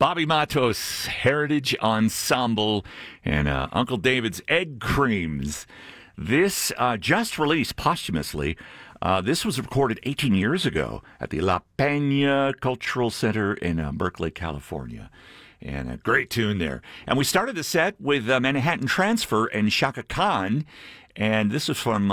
Bobby Matos Heritage Ensemble and Uncle David's Egg Creams. This just released posthumously. This was recorded 18 years ago at the La Peña Cultural Center in Berkeley, California. And a great tune there. And we started the set with Manhattan Transfer and Chaka Khan. And this is from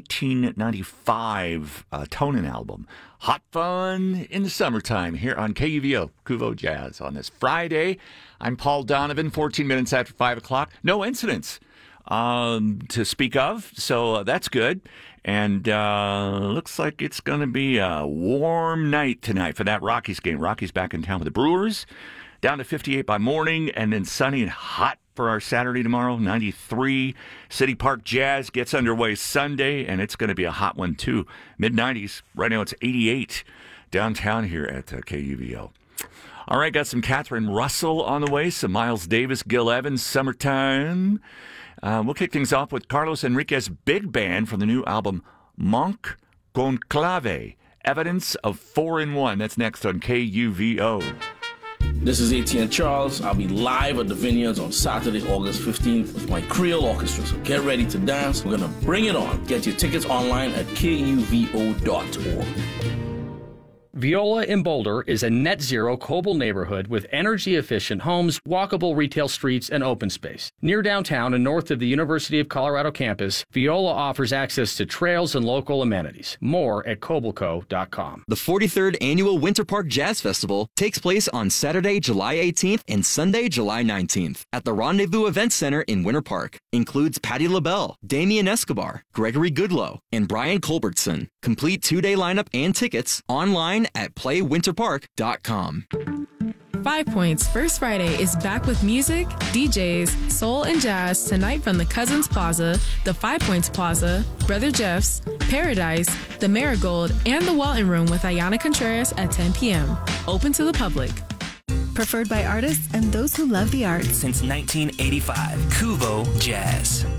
1995 Tonin album. Hot fun in the summertime here on KUVO, Kuvo Jazz. On this Friday, I'm Paul Donovan, 14 minutes after 5 o'clock. No incidents to speak of, so that's good. And looks like it's going to be a warm night tonight for that Rockies game. Rockies back in town with the Brewers. Down to 58 by morning, and then sunny and hot for our Saturday tomorrow, 93. City Park Jazz gets underway Sunday, and it's going to be a hot one, too. Mid-90s. Right now it's 88 downtown here at KUVO. All right, got some Catherine Russell on the way, some Miles Davis, Gil Evans, Summertime. We'll kick things off with Carlos Enriquez Big Band from the new album Monk Conclave, Evidence of 4-in-1. That's next on KUVO. This is ATN Charles. I'll be live at the Vineyards on Saturday, August 15th with my Creole Orchestra. So get ready to dance. We're going to bring it on. Get your tickets online at kuvo.org. Viola in Boulder is a net zero Coble neighborhood with energy-efficient homes, walkable retail streets, and open space. Near downtown and north of the University of Colorado campus, Viola offers access to trails and local amenities. More at cobleco.com. The 43rd Annual Winter Park Jazz Festival takes place on Saturday, July 18th and Sunday, July 19th at the Rendezvous Event Center in Winter Park. Includes Patti LaBelle, Damian Escobar, Gregory Goodloe, and Brian Culbertson. Complete two-day lineup and tickets online at playwinterpark.com. 5 Points First Friday is back with music, DJs, soul, and jazz tonight from the Cousins Plaza, the 5 Points Plaza, Brother Jeff's, Paradise, the Marigold, and the Walton Room with Ayana Contreras at 10 p.m. Open to the public. Preferred by artists and those who love the arts. Since 1985, Kuvo Jazz.